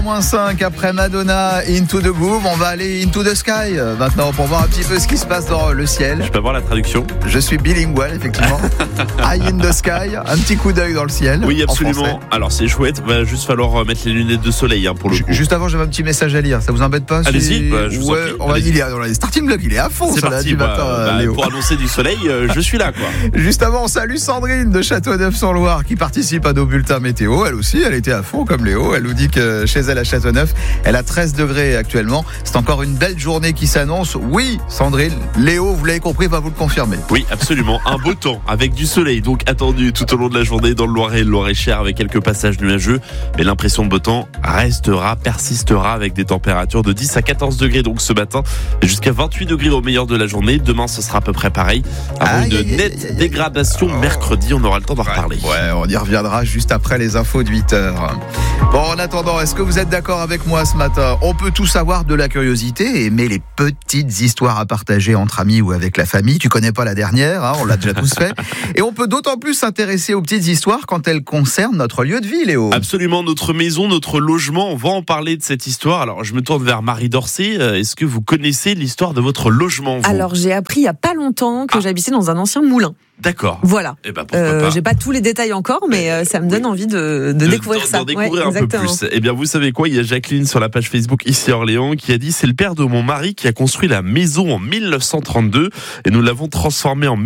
-5 après Madonna, Into the Groove. On va aller Into the Sky maintenant pour voir un petit peu ce qui se passe dans le ciel. Je peux avoir la traduction? Je suis bilingual, effectivement. Eye in the Sky, un petit coup d'œil dans le ciel. Oui, absolument. Alors c'est chouette, va juste falloir mettre les lunettes de soleil pour le coup. Juste avant, j'avais un petit message à lire. Ça vous embête pas? Allez-y, je vous en prie. On va dire, dans les starting blocks, il est à fond. C'est ça, parti, Léo. pour annoncer du soleil, je suis là, quoi. Juste avant, on salue Sandrine de Châteauneuf-sur-Loire qui participe à nos bulletins météo. Elle aussi, elle était à fond comme Léo. Elle nous dit que chez elle à Châteauneuf, elle a 13 degrés actuellement. C'est encore une belle journée qui s'annonce. Oui, Sandrine, Léo, vous l'avez compris, va vous le confirmer. Oui, absolument. Un beau temps avec du soleil, donc attendu tout au long de la journée dans le Loiret et le Loiret-Cher avec quelques passages nuageux. Mais l'impression de beau temps persistera avec des températures de 10 à 14 degrés donc ce matin, jusqu'à 28 degrés au meilleur de la journée. Demain, ce sera à peu près pareil. Avant une nette dégradation mercredi, on aura le temps d'en reparler. Ouais, on y reviendra juste après les infos de 8h. Bon, en attendant, est-ce que vous êtes d'accord avec moi ce matin? On peut tout savoir de la curiosité et aimer les petites histoires à partager entre amis ou avec la famille. Tu connais pas la dernière, hein, on l'a déjà tous fait. Et on peut d'autant plus s'intéresser aux petites histoires quand elles concernent notre lieu de vie, Léo. Absolument, notre maison, notre logement. On va en parler de cette histoire. Alors, je me tourne vers Marie Dorcé. Est-ce que vous connaissez l'histoire de votre logement, vous? Alors, j'ai appris il y a pas longtemps que j'habitais dans un ancien moulin. D'accord. Voilà. Eh ben, pourquoi pas. J'ai pas tous les détails encore, mais ça me donne envie de découvrir ça. D'en découvrir un peu plus. Eh bien, vous savez quoi? Il y a Jacqueline sur la page Facebook ici à Orléans qui a dit: c'est le père de mon mari qui a construit la maison en 1932 et nous l'avons transformée en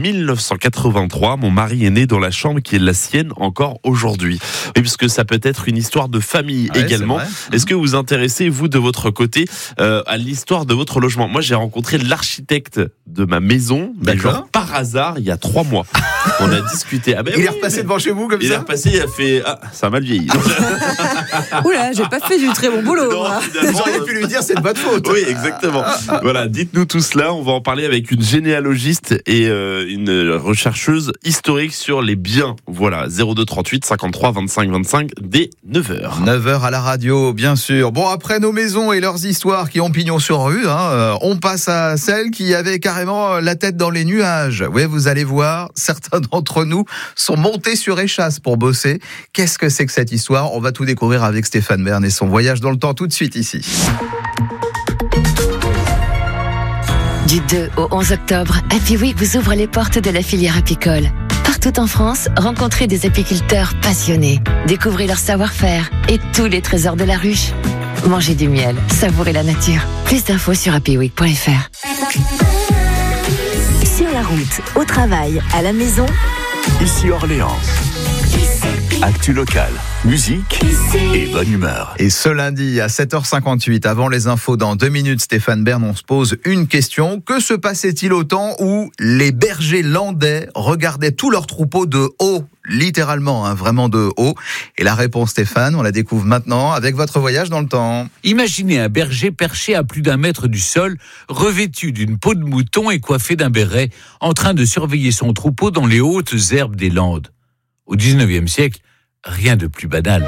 1983. Mon mari est né dans la chambre qui est la sienne encore aujourd'hui. Oui, parce que ça peut être une histoire de famille également. Est-ce que vous vous intéressez, vous, de votre côté, à l'histoire de votre logement? Moi, j'ai rencontré l'architecte de ma maison, mais genre par hasard, il y a 3 mois. On a discuté. Il est repassé devant chez vous comme ça? Il est repassé, il a fait ça a mal vieilli. Oula, j'ai pas fait du très bon boulot. Non, vous auriez pu lui dire c'est de votre faute. Oui, exactement. Voilà, dites-nous tout cela. On va en parler avec une généalogiste et une rechercheuse historique sur les biens. Voilà, 02 38 53 25 25 dès 9h. 9h à la radio, bien sûr. Bon, après nos maisons et leurs histoires qui ont pignon sur rue, on passe à celles qui avaient carrément la tête dans les nuages. Oui, vous allez voir, certains d'entre nous sont montés sur échasse pour bosser. Qu'est-ce que c'est que cette histoire? On va tout découvrir avec Stéphane Bern et son voyage dans le temps tout de suite ici. Du 2 au 11 octobre, Happy Week vous ouvre les portes de la filière apicole. Partout en France, rencontrez des apiculteurs passionnés. Découvrez leur savoir-faire et tous les trésors de la ruche. Mangez du miel, savourez la nature. Plus d'infos sur happyweek.fr. Sur la route, au travail, à la maison. Ici Orléans. Actu local, musique et bonne humeur. Et ce lundi à 7h58, avant les infos dans 2 minutes, Stéphane Bern, on se pose une question. Que se passait-il au temps où les bergers landais regardaient tous leurs troupeaux de haut? Littéralement, vraiment de haut. Et la réponse, Stéphane, on la découvre maintenant avec votre voyage dans le temps. Imaginez un berger perché à plus d'1 mètre du sol, revêtu d'une peau de mouton et coiffé d'un béret, en train de surveiller son troupeau dans les hautes herbes des Landes. Au 19e siècle, rien de plus banal.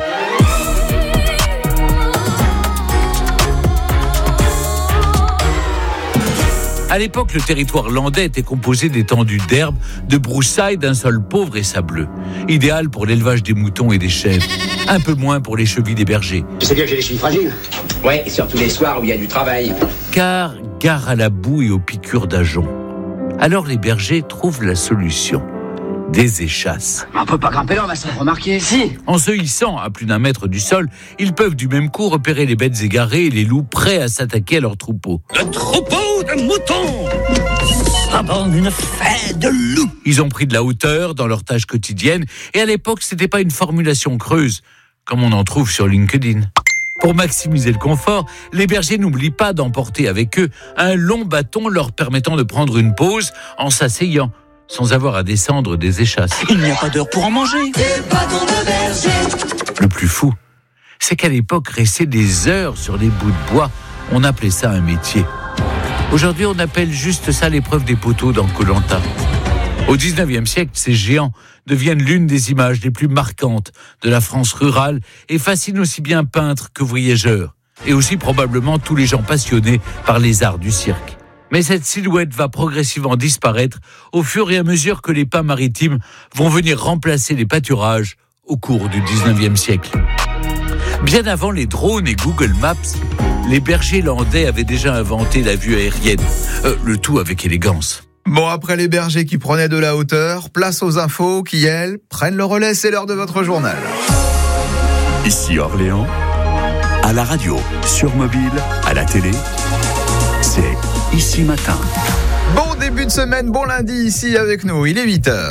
À l'époque, le territoire landais était composé d'étendues d'herbes, de broussailles, d'un sol pauvre et sableux. Idéal pour l'élevage des moutons et des chèvres. Un peu moins pour les chevilles des bergers. Tu sais bien que j'ai les chevilles fragiles. Ouais, et surtout les soirs où il y a du travail. Car gare à la boue et aux piqûres d'ajoncs. Alors les bergers trouvent la solution. Des échasses. On peut pas grimper là, on va s'en remarquer. Si. En se hissant à plus d'1 mètre du sol, ils peuvent du même coup repérer les bêtes égarées et les loups prêts à s'attaquer à leur troupeau. Le troupeau de moutons aborde une fête de loups. Ils ont pris de la hauteur dans leurs tâches quotidiennes et à l'époque, c'était pas une formulation creuse, comme on en trouve sur LinkedIn. Pour maximiser le confort, les bergers n'oublient pas d'emporter avec eux un long bâton leur permettant de prendre une pause en s'asseyant, sans avoir à descendre des échasses. Il n'y a pas d'heure pour en manger. Des bâtons de berger. Le plus fou, c'est qu'à l'époque, rester des heures sur des bouts de bois, on appelait ça un métier. Aujourd'hui, on appelle juste ça l'épreuve des poteaux dans Koh-Lanta. Au 19e siècle, ces géants deviennent l'une des images les plus marquantes de la France rurale et fascinent aussi bien peintres que voyageurs, et aussi probablement tous les gens passionnés par les arts du cirque. Mais cette silhouette va progressivement disparaître au fur et à mesure que les pas maritimes vont venir remplacer les pâturages au cours du 19e siècle. Bien avant les drones et Google Maps, les bergers landais avaient déjà inventé la vue aérienne. Le tout avec élégance. Bon, après les bergers qui prenaient de la hauteur, place aux infos qui, elles, prennent le relais. C'est l'heure de votre journal. Ici Orléans, à la radio, sur mobile, à la télé, c'est Ici Matin. Bon début de semaine, bon lundi ici avec nous. Il est 8h.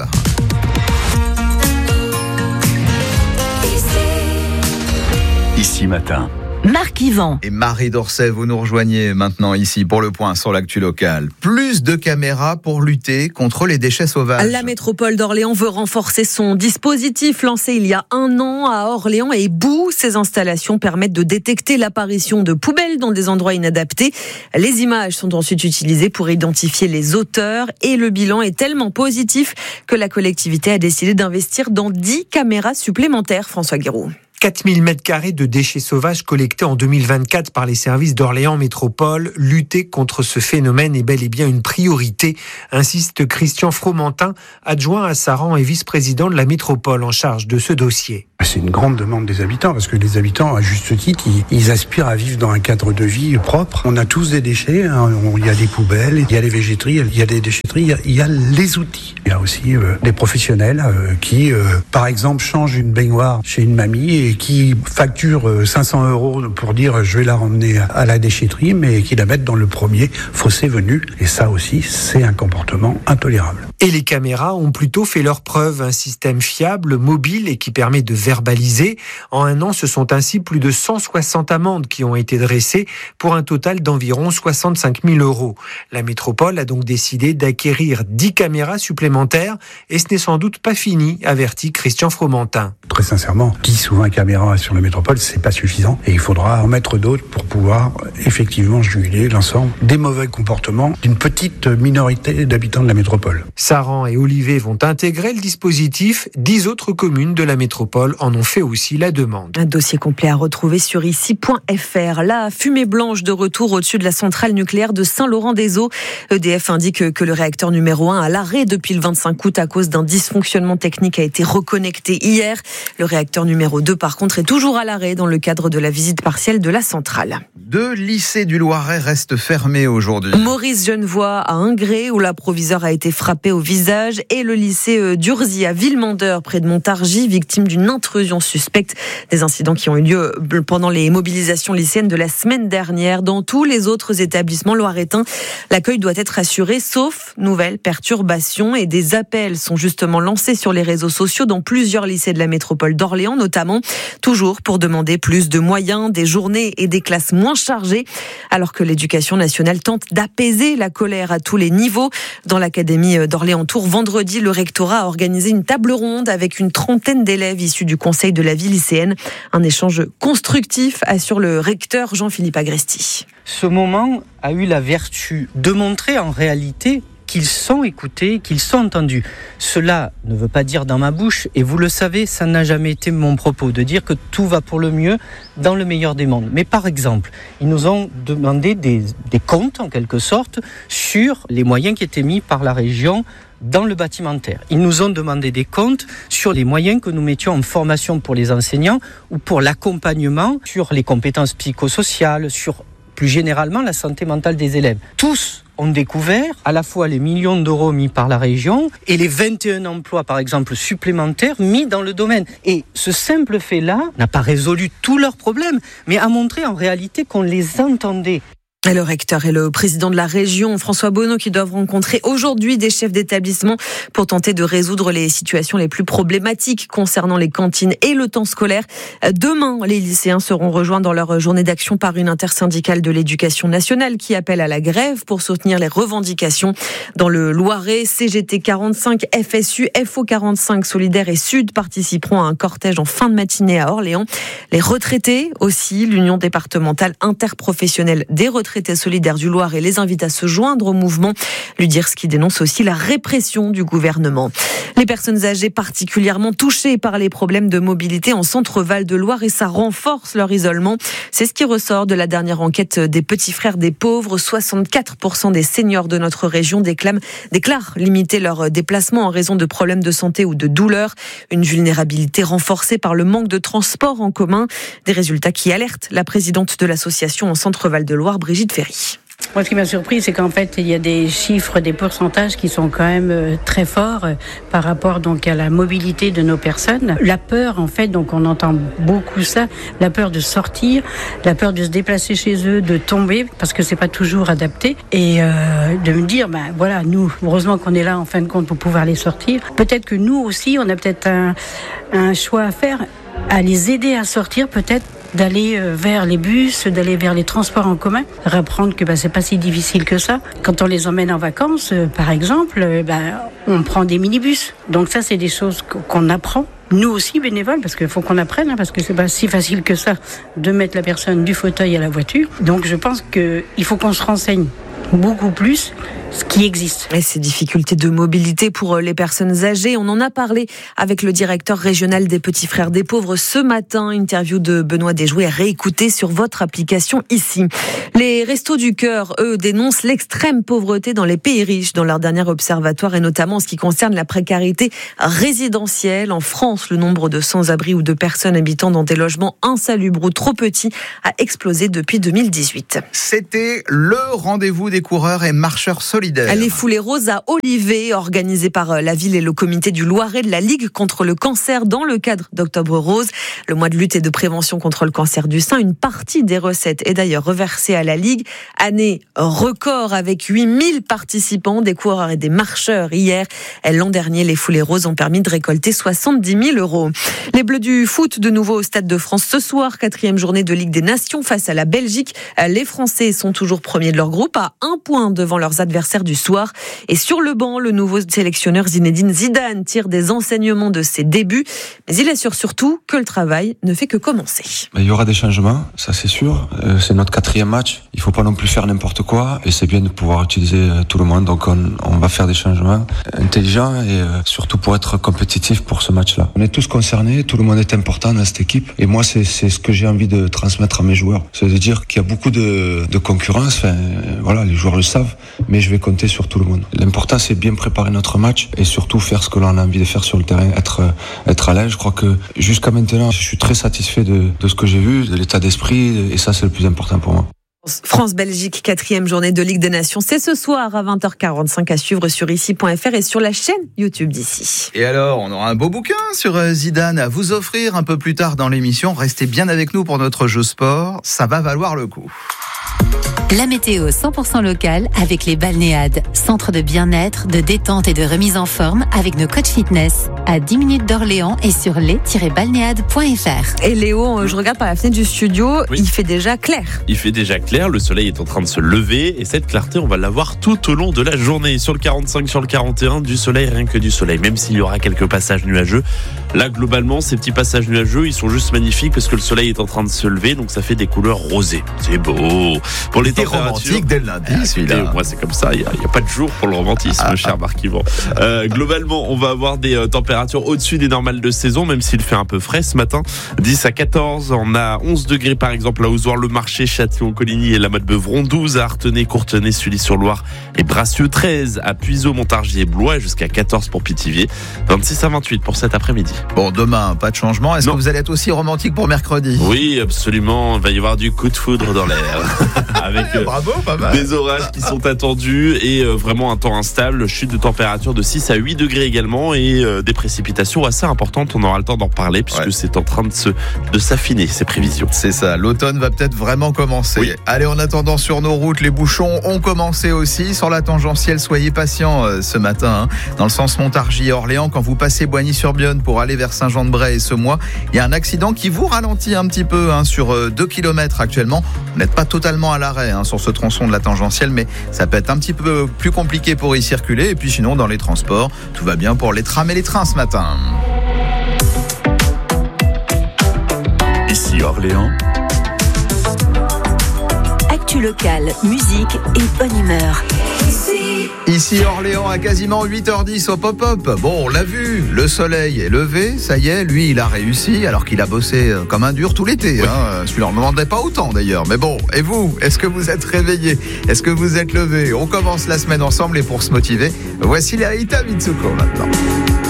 Ici Matin. Marc Yvan. Et Marie Dorcet, vous nous rejoignez maintenant ici pour le point sur l'actu locale. Plus de caméras pour lutter contre les déchets sauvages. La métropole d'Orléans veut renforcer son dispositif lancé il y a 1 an à Orléans et Boux. Ces installations permettent de détecter l'apparition de poubelles dans des endroits inadaptés. Les images sont ensuite utilisées pour identifier les auteurs et le bilan est tellement positif que la collectivité a décidé d'investir dans 10 caméras supplémentaires. François Guiraud. 4000 m² de déchets sauvages collectés en 2024 par les services d'Orléans Métropole. Lutter contre ce phénomène est bel et bien une priorité, insiste Christian Fromentin, adjoint à Saran et vice-président de la métropole en charge de ce dossier. C'est une grande demande des habitants, parce que les habitants, à juste titre, ils aspirent à vivre dans un cadre de vie propre. On a tous des déchets, hein. Il y a des poubelles, il y a les végéteries, il y a des déchetteries, il y a les outils. Il y a aussi des professionnels qui, par exemple, changent une baignoire chez une mamie et qui facturent 500 € pour dire je vais la ramener à la déchetterie, mais qui la mettent dans le premier fossé venu. Et ça aussi, c'est un comportement intolérable. Et les caméras ont plutôt fait leur preuve. Un système fiable, mobile et qui permet de verbaliser. En 1 an, ce sont ainsi plus de 160 amendes qui ont été dressées pour un total d'environ 65 000 €. La métropole a donc décidé d'acquérir 10 caméras supplémentaires et ce n'est sans doute pas fini, avertit Christian Fromentin. Très sincèrement, 10 ou 20 caméras sur la métropole, c'est pas suffisant et il faudra en mettre d'autres pour pouvoir effectivement juguler l'ensemble des mauvais comportements d'une petite minorité d'habitants de la métropole. Saran et Olivet vont intégrer le dispositif. 10 autres communes de la métropole en ont fait aussi la demande. Un dossier complet à retrouver sur ici.fr. La fumée blanche de retour au-dessus de la centrale nucléaire de Saint-Laurent-des-Eaux. EDF indique que le réacteur numéro 1 à l'arrêt depuis le 25 août à cause d'un dysfonctionnement technique a été reconnecté hier. Le réacteur numéro 2 par contre est toujours à l'arrêt dans le cadre de la visite partielle de la centrale. 2 lycées du Loiret restent fermés aujourd'hui. Maurice Genevoix à Ingré où la proviseure a été frappée au visage et le lycée d'Urzy à Villemandeur près de Montargis, victime d'une intrusion suspecte. Des incidents qui ont eu lieu pendant les mobilisations lycéennes de la semaine dernière. Dans tous les autres établissements loiretains, l'accueil doit être assuré sauf nouvelles perturbations et des appels sont justement lancés sur les réseaux sociaux dans plusieurs lycées de la métropole d'Orléans notamment, toujours pour demander plus de moyens, des journées et des classes moins chargées, alors que l'éducation nationale tente d'apaiser la colère à tous les niveaux. Dans l'académie d'Orléans-Tours, vendredi, le rectorat a organisé une table ronde avec une trentaine d'élèves issus du conseil de la vie lycéenne. Un échange constructif, assure le recteur Jean-Philippe Agresti. Ce moment a eu la vertu de montrer en réalité qu'ils sont écoutés, qu'ils sont entendus. Cela ne veut pas dire dans ma bouche, et vous le savez, ça n'a jamais été mon propos, de dire que tout va pour le mieux dans le meilleur des mondes. Mais par exemple, ils nous ont demandé des comptes, en quelque sorte, sur les moyens qui étaient mis par la région dans le bâtimentaire. Ils nous ont demandé des comptes sur les moyens que nous mettions en formation pour les enseignants ou pour l'accompagnement, sur les compétences psychosociales, sur plus généralement la santé mentale des élèves. Tous ont découvert à la fois les millions d'euros mis par la région et les 21 emplois, par exemple, supplémentaires mis dans le domaine. Et ce simple fait-là n'a pas résolu tous leurs problèmes, mais a montré en réalité qu'on les entendait. Le recteur et le président de la région, François Bonneau, qui doivent rencontrer aujourd'hui des chefs d'établissement pour tenter de résoudre les situations les plus problématiques concernant les cantines et le temps scolaire. Demain, les lycéens seront rejoints dans leur journée d'action par une intersyndicale de l'éducation nationale qui appelle à la grève pour soutenir les revendications. Dans le Loiret, CGT 45, FSU, FO 45, Solidaire et Sud participeront à un cortège en fin de matinée à Orléans. Les retraités aussi, l'Union départementale interprofessionnelle des retraités retraités solidaires du Loiret les invite à se joindre au mouvement. Ludirski dénonce aussi la répression du gouvernement. Les personnes âgées particulièrement touchées par les problèmes de mobilité en Centre-Val de Loire et ça renforce leur isolement. C'est ce qui ressort de la dernière enquête des Petits Frères des Pauvres. 64% des seniors de notre région déclarent limiter leurs déplacements en raison de problèmes de santé ou de douleurs. Une vulnérabilité renforcée par le manque de transport en commun. Des résultats qui alertent la présidente de l'association en Centre-Val de Loire, Brigitte Ferry. Moi, ce qui m'a surpris, c'est qu'en fait, il y a des chiffres, des pourcentages qui sont quand même très forts par rapport donc à la mobilité de nos personnes. La peur, en fait, donc on entend beaucoup ça, la peur de sortir, la peur de se déplacer chez eux, de tomber parce que c'est pas toujours adapté, et de me dire, voilà, nous, heureusement qu'on est là en fin de compte pour pouvoir les sortir. Peut-être que nous aussi, on a peut-être un choix à faire, à les aider à sortir, peut-être. D'aller vers les bus, d'aller vers les transports en commun, apprendre que c'est pas si difficile que ça. Quand on les emmène en vacances, par exemple, on prend des minibus. Donc ça, c'est des choses qu'on apprend. Nous aussi, bénévoles, parce qu'il faut qu'on apprenne, parce que c'est pas si facile que ça de mettre la personne du fauteuil à la voiture. Donc je pense qu'il faut qu'on se renseigne beaucoup plus ce qui existe. Et ces difficultés de mobilité pour les personnes âgées, on en a parlé avec le directeur régional des Petits Frères des Pauvres ce matin. Interview de Benoît Desjouet, réécoutée sur votre application ici. Les Restos du Cœur, eux, dénoncent l'extrême pauvreté dans les pays riches dans leur dernier observatoire et notamment en ce qui concerne la précarité résidentielle. En France, le nombre de sans-abri ou de personnes habitant dans des logements insalubres ou trop petits a explosé depuis 2018. C'était le rendez-vous des coureurs et marcheurs solidaires. Les foulées roses à Olivet, organisées par la ville et le comité du Loiret de la Ligue contre le cancer dans le cadre d'Octobre Rose. Le mois de lutte et de prévention contre le cancer du sein. Une partie des recettes est d'ailleurs reversée à la Ligue. Année record avec 8000 participants, des coureurs et des marcheurs hier. L'an dernier, les foulées roses ont permis de récolter 70 000 €. Les Bleus du foot de nouveau au Stade de France ce soir. 4e journée de Ligue des Nations face à la Belgique. Les Français sont toujours premiers de leur groupe à 1 point devant leurs adversaires du soir. Et sur le banc, le nouveau sélectionneur Zinedine Zidane tire des enseignements de ses débuts. Mais il assure surtout que le travail ne fait que commencer. Il y aura des changements, ça c'est sûr. C'est notre 4e match. Il ne faut pas non plus faire n'importe quoi. Et c'est bien de pouvoir utiliser tout le monde. Donc on va faire des changements intelligents et surtout pour être compétitif pour ce match-là. On est tous concernés, tout le monde est important dans cette équipe. Et moi, c'est ce que j'ai envie de transmettre à mes joueurs. C'est de dire qu'il y a beaucoup de concurrence. Enfin, voilà, les joueurs le savent. Mais je vais compter sur tout le monde. L'important, c'est bien préparer notre match et surtout faire ce que l'on a envie de faire sur le terrain, être à l'aise. Je crois que jusqu'à maintenant, je suis très satisfait de ce que j'ai vu, de l'état d'esprit, et ça, c'est le plus important pour moi. France-Belgique, 4e journée de Ligue des Nations. C'est ce soir à 20h45 à suivre sur ici.fr et sur la chaîne YouTube d'ici. Et alors, on aura un beau bouquin sur Zidane à vous offrir un peu plus tard dans l'émission. Restez bien avec nous pour notre jeu sport. Ça va valoir le coup. La météo 100% locale avec les Balnéades, centre de bien-être, de détente et de remise en forme avec nos coachs fitness. À 10 minutes d'Orléans et sur les-balnéades.fr. Et Léo, je regarde par la fenêtre du studio, oui. Il fait déjà clair. Il fait déjà clair, le soleil est en train de se lever et cette clarté, on va l'avoir tout au long de la journée. Sur le 45, sur le 41, du soleil, rien que du soleil, même s'il y aura quelques passages nuageux. Là, globalement, ces petits passages nuageux, ils sont juste magnifiques parce que le soleil est en train de se lever, donc ça fait des couleurs rosées. C'est beau. Pour les romantique dès le lundi, celui-là. Moi, c'est comme ça. Il n'y a pas de jour pour le romantisme, cher Marc Yvan. Globalement, on va avoir des températures au-dessus des normales de saison, même s'il fait un peu frais ce matin. 10 à 14. On a 11 degrés, par exemple, à Ozoir-le-Marché, Châtillon-Coligny et la Motte-Beuvron. 12 à Artenay, Courtenay, Sully-sur-Loire et Bracieux. 13 à Puiseaux, Montargis et Blois. Jusqu'à 14 pour Pithiviers. 26 à 28 pour cet après-midi. Bon, demain, pas de changement. Est-ce que vous allez être aussi romantique pour mercredi ? Oui, absolument. Il va y avoir du coup de foudre dans l'air. Avec bravo, pas mal. Des orages qui sont attendus et vraiment un temps instable, chute de température de 6 à 8 degrés également et des précipitations assez importantes. On aura le temps d'en reparler puisque c'est en train de s'affiner ces prévisions. C'est ça, l'automne va peut-être vraiment commencer. Oui. Allez, en attendant, sur nos routes, les bouchons ont commencé aussi. Sur la tangentielle, soyez patients ce matin. Dans le sens Montargis et Orléans, quand vous passez Boigny-sur-Bionne pour aller vers Saint-Jean-de-Bray et Semois, il y a un accident qui vous ralentit un petit peu sur 2 km actuellement. Vous n'êtes pas totalement à l'arrêt sur ce tronçon de la tangentielle, mais ça peut être un petit peu plus compliqué pour y circuler. Et puis sinon, dans les transports, tout va bien pour les trams et les trains ce matin. Ici Orléans. actu locale, musique et bonne humeur. Ici Orléans à quasiment 8h10 au pop-up. Bon, on l'a vu, le soleil est levé, ça y est, lui il a réussi alors qu'il a bossé comme un dur tout l'été. Oui. Celui-là on ne demandait pas autant d'ailleurs. Mais bon, et vous, est-ce que vous êtes réveillés? Est-ce que vous êtes levés? On commence la semaine ensemble et pour se motiver, voici les Aïta Mitsuko maintenant.